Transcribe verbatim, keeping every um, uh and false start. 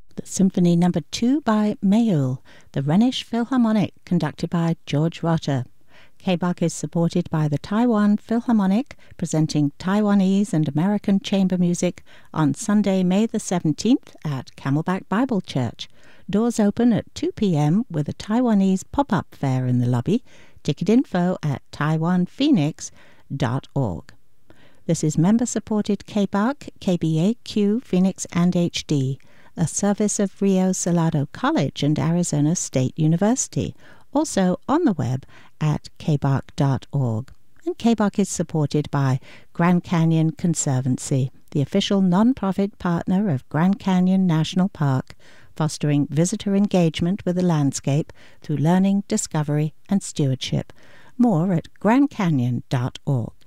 The Symphony Number two by Mayul, the Rhenish Philharmonic, conducted by George Rotter. K B A C is supported by the Taiwan Philharmonic, presenting Taiwanese and American chamber music on Sunday, May the seventeenth at Camelback Bible Church. Doors open at two p.m. with a Taiwanese pop-up fair in the lobby. Ticket info at taiwan phoenix dot org. This is member-supported K B A C, K B A Q, Phoenix and H D, a service of Rio Salado College and Arizona State University, also on the web at k b a c dot org. And K B A C is supported by Grand Canyon Conservancy, the official non-profit partner of Grand Canyon National Park, fostering visitor engagement with the landscape through learning, discovery, and stewardship. More at grand canyon dot org.